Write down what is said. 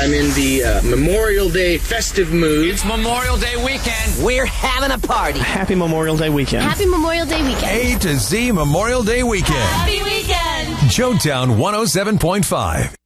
I'm in the Memorial Day festive mood. It's Memorial Day weekend. We're having a party. Happy Memorial Day weekend. Happy Memorial Day weekend. A to Z Memorial Day weekend. Happy weekend. Joetown 107.5.